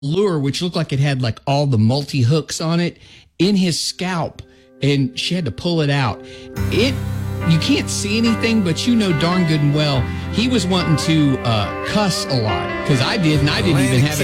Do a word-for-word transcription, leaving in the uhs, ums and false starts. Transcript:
lure, which looked like it had like all the multi hooks on it, in his scalp, and she had to pull it out. It, you can't see anything, but you know darn good and well he was wanting to uh, cuss a lot, because I did, and I didn't even have it.